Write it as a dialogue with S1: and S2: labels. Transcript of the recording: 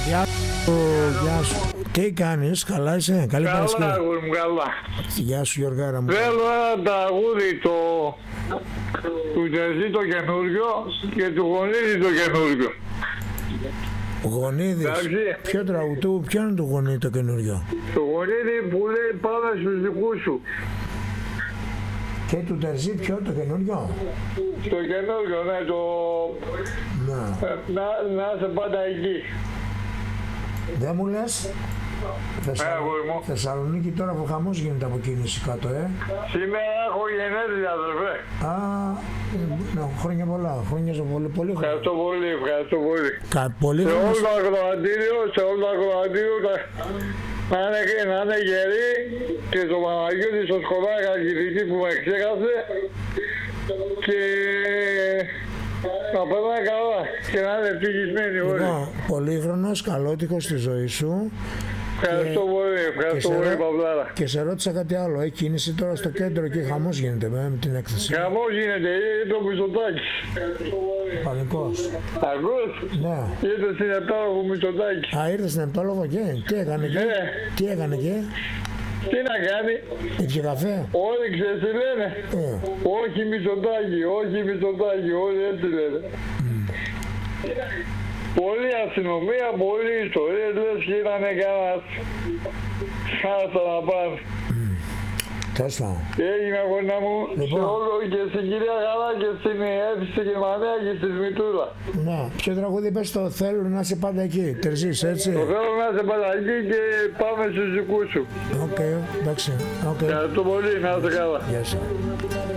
S1: Γεια σου. Τι κάνεις, καλά είσαι, καλή Παρασκευή.
S2: Καλά, αγόρι μου, καλά.
S1: Γεια σου Γιωργάρα μου.
S2: Θέλω ένα τραγούδι του Τερζή το καινούριο και του Γονίδη το καινούριο.
S1: Γονίδης.
S2: Εντάξει.
S1: Ποιο τραγουδού, ποιο είναι το Γονίδη το καινούριο?
S2: Το Γονίδη που λέει πάμε στους δικούς σου.
S1: Και του Τερζή ποιο το καινούριο?
S2: Το καινούριο, ναι, να είσαι πάντα εκεί.
S1: Δεν μου λες?
S2: Αγόρι μου.
S1: Θεσσαλονίκη τώρα που χαμός γίνεται από κίνηση κάτω,
S2: Σήμερα έχω γενέθλια, αδερφέ.
S1: Α, χρόνια πολλά, χρόνια σε πολύ, πολύ χρόνια.
S2: Ευχαριστώ πολύ, ευχαριστώ πολύ.
S1: Πολύ
S2: Σε
S1: χρόνια.
S2: όλο το ακροατήριο, να είναι γεροί και το Παναγιώτη στο σχολάκι αρχιτική που με ξέχασε και να περνάει καλά και να είναι ευτυχισμένοι όλοι.
S1: Λοιπόν, πολύχρονος, καλότυχος στη ζωή σου.
S2: Ευχαριστώ πολύ, ευχαριστώ πολύ Παυλάρα.
S1: Και σε ρώτησα κάτι άλλο, έχει κίνηση τώρα στο κέντρο και χαμός γίνεται με την έκθεση.
S2: Χαμός γίνεται, είναι το Μητσοτάκη.
S1: Πανικός.
S2: Ακούς?
S1: Ναι.
S2: Ήρθε στην Επτάλογο Μητσοτάκη.
S1: Α, ήρθε στην Επτάλογο και τι έκανε εκεί?
S2: Ναι.
S1: Τι έκανε εκεί?
S2: Τι να κάνει,
S1: Ήπια καφέ?
S2: όλοι ξέρεις τι λένε. Όχι Μητσοτάκη, όχι Μητσοτάκη, όλοι έτσι λένε. Πολλή αστυνομία, πολλή ιστορίες, λες και ήταν κανένας χάστα να πάνε.
S1: Τέλος πάντων.
S2: Έγινε αγώνα μου
S1: Λοιπόν.
S2: σε όλο και στην κυρία Γαλά και στην Εύη στη Γερμανία και στη Σμιτούλα.
S1: Ναι, ποιο τραγούδι πες το θέλω να είσαι πάντα εκεί, Τερζής, έτσι?
S2: Το θέλω να είσαι πάντα εκεί και πάμε στους δικούς σου.
S1: Οκ, εντάξει, οκ.
S2: Ευχαριστώ πολύ, να είστε καλά.
S1: Γεια σου.